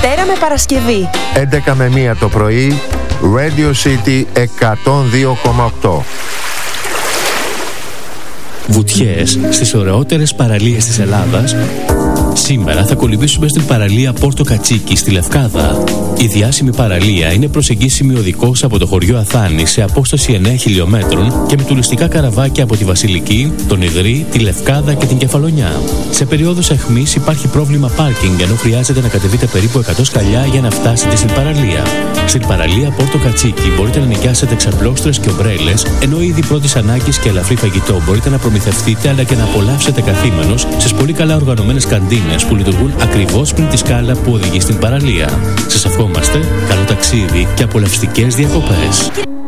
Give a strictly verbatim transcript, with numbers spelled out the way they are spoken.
Δευτέρα με Παρασκευή έντεκα με μία το πρωί, Radio City εκατόν δύο κόμμα οκτώ. Βουτιές στις ωραιότερες παραλίες της Ελλάδας. Σήμερα θα κολυμπήσουμε στην παραλία Πόρτο Κατσίκι στη Λευκάδα. Η διάσημη παραλία είναι προσεγγίσιμη οδικώς από το χωριό Αθάνη σε απόσταση εννέα χιλιομέτρων και με τουριστικά καραβάκια από τη Βασιλική, τον Ιδρύ, τη Λευκάδα και την Κεφαλονιά. Σε περίοδους αιχμής υπάρχει πρόβλημα πάρκινγκ, ενώ χρειάζεται να κατεβείτε περίπου εκατό σκαλιά για να φτάσετε στην παραλία. Στην παραλία Πόρτο Κατσίκι μπορείτε να νοικιάσετε ξαπλώστρες και ομπρέλες, ενώ είδη πρώτης ανάγκης και ελαφρύ φαγητό μπορείτε να προμηθευτείτε αλλά και να απολαύσετε καθήμενος στις πολύ καλά οργανωμένες καντίνες που λειτουργούν ακριβώς πριν τη σκάλα που οδηγεί στην παραλία. Σας ευχόμαστε καλό ταξίδι και απολαυστικές διακοπές.